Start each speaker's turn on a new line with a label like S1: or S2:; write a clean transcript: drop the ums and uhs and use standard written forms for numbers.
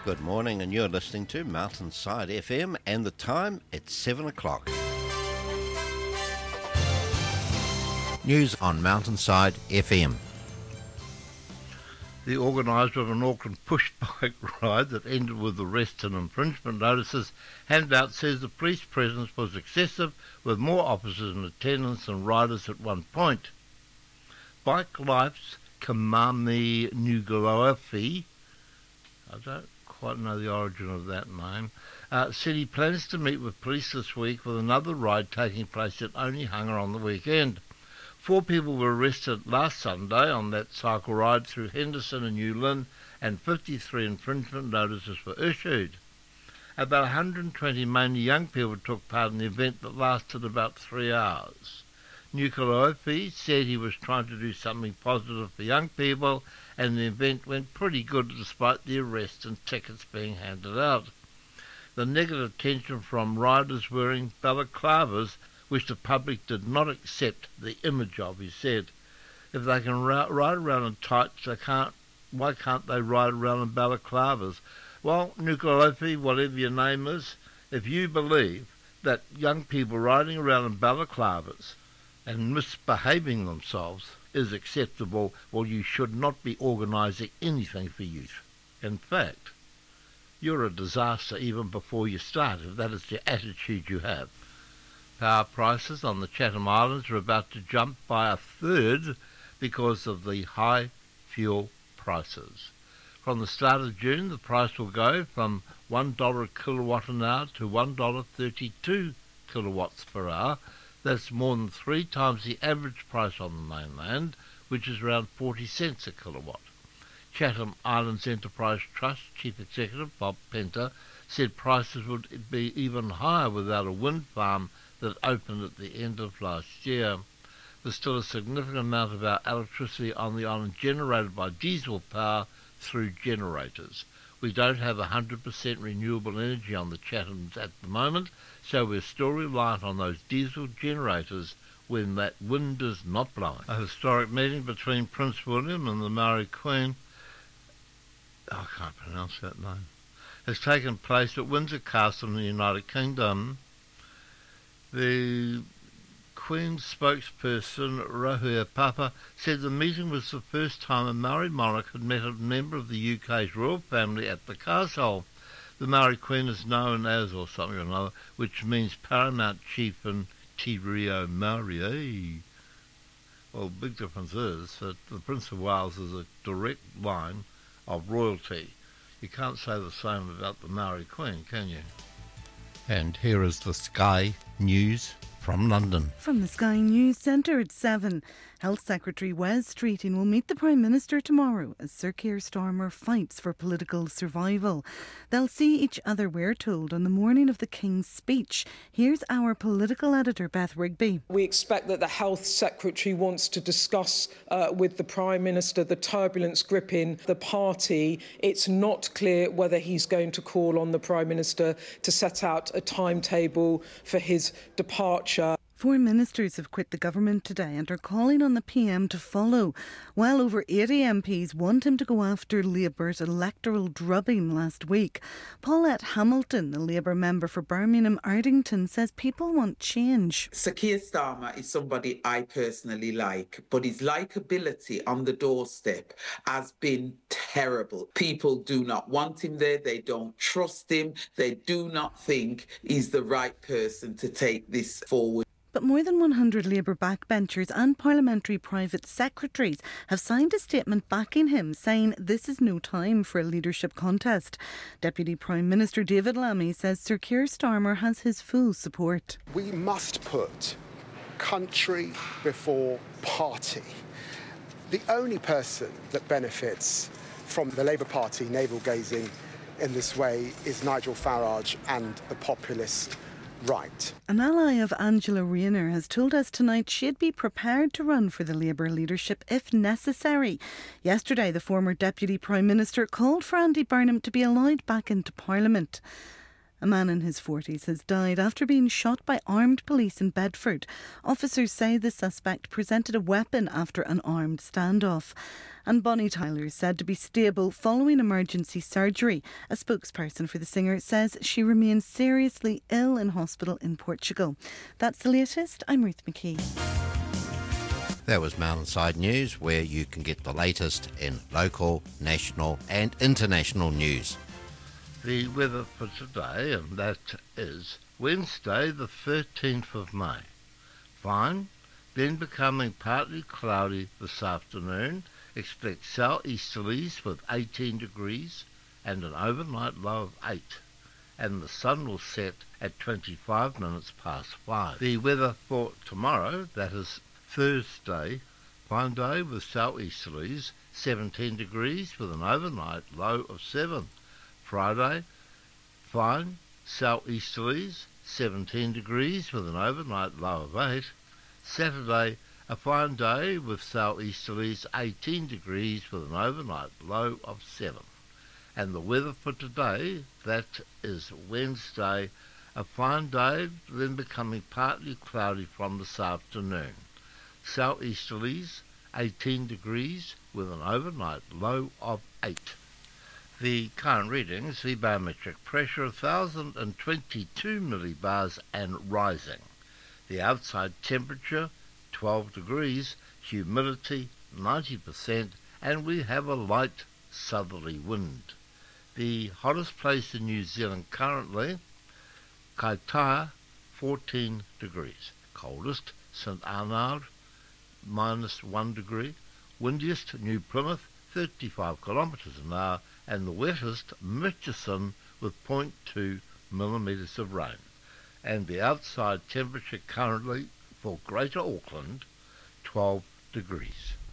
S1: Good morning, and you're listening to Mountainside FM, and the time, it's 7 o'clock. News on Mountainside FM.
S2: The organiser of an Auckland push bike ride that ended with arrests and infringement notices handout says the police presence was excessive, with more officers in attendance than riders at one point. Bike Life's Kamami Nugaofi, I don't quite know the origin of that name, said he plans to meet with police this week with another ride taking place at Onehunga on the weekend. 4 people were arrested last Sunday on that cycle ride through Henderson and New Lynn, and 53 infringement notices were issued. About 120 mainly young people took part in the event that lasted about 3 hours. Nukaofi said he was trying to do something positive for young people, and the event went pretty good despite the arrests and tickets being handed out. The negative attention from riders wearing balaclavas, which the public did not accept the image of, he said. If they can ride around in tights, why can't they ride around in balaclavas? Well, Nukaofi, whatever your name is, if you believe that young people riding around in balaclavas and misbehaving themselves is acceptable, well, you should not be organising anything for youth. In fact, you're a disaster even before you start, if that is the attitude you have. Power prices on the Chatham Islands are about to jump by a third because of the high fuel prices. From the start of June, the price will go from $1 a kilowatt an hour to $1.32 kilowatts per hour. That's more than 3 times the average price on the mainland, which is around 40 cents a kilowatt. Chatham Islands Enterprise Trust Chief Executive Bob Penter said prices would be even higher without a wind farm that opened at the end of last year. There's still a significant amount of our electricity on the island generated by diesel power through generators. We don't have 100% renewable energy on the Chathams at the moment, so we're still reliant on those diesel generators when that wind is not blowing. A historic meeting between Prince William and the Maori Queen, I can't pronounce that name, has taken place at Windsor Castle in the United Kingdom. The Queen's spokesperson, Rahua Papa, said the meeting was the first time a Maori monarch had met a member of the UK's royal family at the castle. The Maori Queen is known as, or something or another, which means Paramount Chief in Te Reo Maori. Well, the big difference is that the Prince of Wales is a direct line of royalty. You can't say the same about the Maori Queen, can you?
S1: And here is the Sky News from London.
S3: From the Sky News Centre at 7, Health Secretary Wes Streeting will meet the Prime Minister tomorrow as Sir Keir Starmer fights for political survival. They'll see each other, we're told, on the morning of the King's speech. Here's our political editor, Beth Rigby.
S4: We expect that the Health Secretary wants to discuss with the Prime Minister the turbulence gripping the party. It's not clear whether he's going to call on the Prime Minister to set out a timetable for his departure.
S3: 4 ministers have quit the government today and are calling on the PM to follow. Well over 80 MPs want him to go after Labour's electoral drubbing last week. Paulette Hamilton, the Labour member for Birmingham Ardington, says people want change.
S5: Sir Keir Starmer is somebody I personally like, but his likeability on the doorstep has been terrible. People do not want him there, they don't trust him, they do not think he's the right person to take this forward.
S3: But more than 100 Labour backbenchers and parliamentary private secretaries have signed a statement backing him, saying this is no time for a leadership contest. Deputy Prime Minister David Lammy says Sir Keir Starmer has his full support.
S6: We must put country before party. The only person that benefits from the Labour Party navel-gazing in this way is Nigel Farage and the populist right.
S3: An ally of Angela Rayner has told us tonight she'd be prepared to run for the Labour leadership if necessary. Yesterday, the former Deputy Prime Minister called for Andy Burnham to be allowed back into Parliament. A man in his 40s has died after being shot by armed police in Bedford. Officers say the suspect presented a weapon after an armed standoff. And Bonnie Tyler is said to be stable following emergency surgery. A spokesperson for the singer says she remains seriously ill in hospital in Portugal. That's the latest. I'm Ruth McKee.
S1: That was Mountainside News, where you can get the latest in local, national and international news.
S2: The weather for today, and that is Wednesday the 13th of May. Fine, then becoming partly cloudy this afternoon. Expect southeasterlies with 18 degrees and an overnight low of 8. And the sun will set at 25 minutes past 5. The weather for tomorrow, that is Thursday, fine day with southeasterlies, 17 degrees with an overnight low of 7. Friday, fine, southeasterlies, 17 degrees with an overnight low of 8. Saturday, a fine day with southeasterlies, 18 degrees with an overnight low of 7. And the weather for today, that is Wednesday, a fine day, then becoming partly cloudy from this afternoon. Southeasterlies, 18 degrees with an overnight low of 8. The current readings, the barometric pressure 1,022 millibars and rising. The outside temperature 12 degrees, humidity 90%, and we have a light southerly wind. The hottest place in New Zealand currently, Kaitaia 14 degrees. Coldest, St Arnaud -1 degree. Windiest, New Plymouth 35 kilometres an hour, and the wettest, Murchison with 0.2 millimetres of rain. And the outside temperature currently for Greater Auckland, 12 degrees.